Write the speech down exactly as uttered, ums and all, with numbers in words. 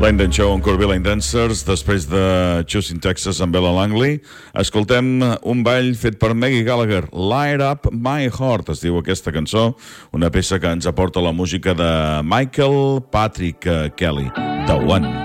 Line Show on Corby Line Dancers, després de Choosing Texas amb Bella Langley. Escoltem un ball fet per Maggie Gallagher, Light Up My Heart, es diu aquesta cançó, una peça que ens aporta la música de Michael Patrick Kelly, The One.